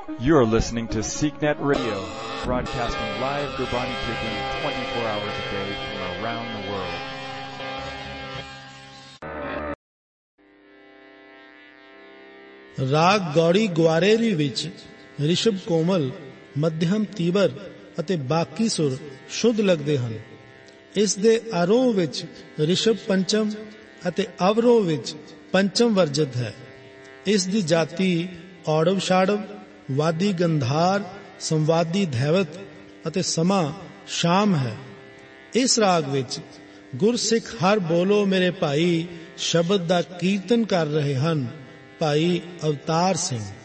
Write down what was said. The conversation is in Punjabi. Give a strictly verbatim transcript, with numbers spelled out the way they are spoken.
You are listening to SeekNet Radio, broadcasting live Gurbani Tigri twenty-four hours a day from around the world. ਰਾਗ ਗੌੜੀ ਗੁਆਰੇਰੀ ਵਿੱਚ ਰਿਸ਼ਭ ਕੋਮਲ, ਮੱਧਮ ਤੀਬਰ ਅਤੇ ਬਾਕੀ ਸੁਰ ਸ਼ੁੱਧ ਲੱਗਦੇ ਹਨ। ਇਸ ਦੇ ਆਰੋਹ ਵਿੱਚ ਰਿਸ਼ਭ ਪੰਚਮ ਅਤੇ ਅਵਰੋਹ ਵਿੱਚ ਪੰਚਮ ਵਰਜਿਤ ਹੈ। ਇਸ ਦੀ ਜਾਤੀ ਔੜਵ ਛਾੜਵ, ਵਾਦੀ ਗੰਧਾਰ, ਸੰਵਾਦੀ ਧੈਵਤ ਅਤੇ ਸਮਾਂ ਸ਼ਾਮ ਹੈ। ਇਸ ਰਾਗ ਵਿੱਚ ਗੁਰਸਿੱਖ ਹਰ ਬੋਲੋ ਮੇਰੇ ਭਾਈ ਸ਼ਬਦ ਦਾ ਕੀਰਤਨ ਕਰ ਰਹੇ ਹਨ। ਭਾਈ ਅਵਤਾਰ ਸਿੰਘ।